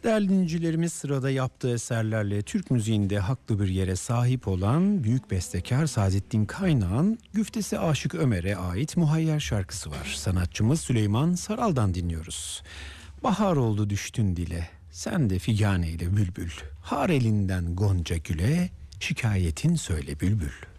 Değerli dinleyicilerimiz, sırada yaptığı eserlerle Türk müziğinde haklı bir yere sahip olan büyük bestekar Saadettin Kaynağ'ın Güftesi Aşık Ömer'e ait Muhayyer şarkısı var. Sanatçımız Süleyman Saral'dan dinliyoruz. Bahar oldu düştün dile, sen de figaneyle bülbül. Har elinden gonca güle, şikayetin söyle bülbül.